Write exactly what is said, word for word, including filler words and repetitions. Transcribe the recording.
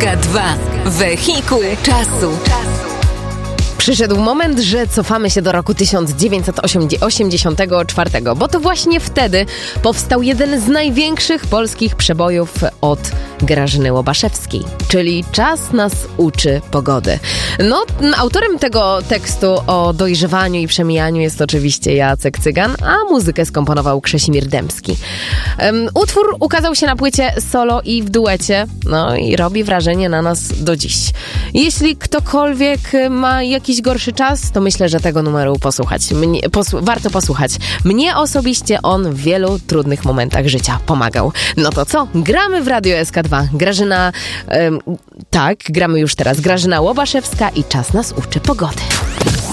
K dwa. Wehikuł czasu. Przyszedł moment, że cofamy się do roku tysiąc dziewięćset osiemdziesiątego czwartego, bo to właśnie wtedy powstał jeden z największych polskich przebojów od Grażyny Łobaszewskiej, czyli Czas nas uczy pogody. No, autorem tego tekstu o dojrzewaniu i przemijaniu jest oczywiście Jacek Cygan, a muzykę skomponował Krzesimir Dębski. Um, utwór ukazał się na płycie solo i w duecie, no i robi wrażenie na nas do dziś. Jeśli ktokolwiek ma jakiś gorszy czas, to myślę, że tego numeru posłuchać. Mnie, posłu- warto posłuchać. Mnie osobiście on w wielu trudnych momentach życia pomagał. No to co? Gramy w Radio S K dwa. Grażyna... Ym, tak, gramy już teraz. Grażyna Łobaszewska i Czas nas uczy pogody.